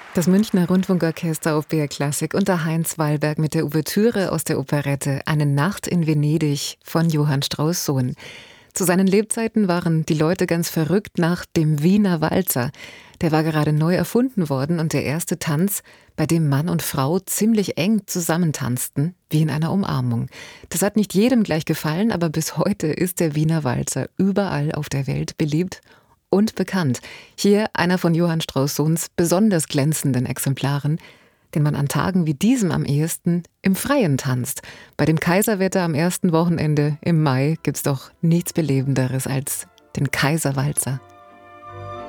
Das Münchner Rundfunkorchester auf BR Klassik unter Heinz Wallberg mit der Ouvertüre aus der Operette Eine Nacht in Venedig von Johann Strauss Sohn. Zu seinen Lebzeiten waren die Leute ganz verrückt nach dem Wiener Walzer. Der war gerade neu erfunden worden und der erste Tanz, bei dem Mann und Frau ziemlich eng zusammentanzten, wie in einer Umarmung. Das hat nicht jedem gleich gefallen, aber bis heute ist der Wiener Walzer überall auf der Welt beliebt und bekannt. Hier einer von Johann Strauss Sohns besonders glänzenden Exemplaren, den man an Tagen wie diesem am ehesten im Freien tanzt. Bei dem Kaiserwetter am ersten Wochenende im Mai gibt's doch nichts Belebenderes als den Kaiserwalzer.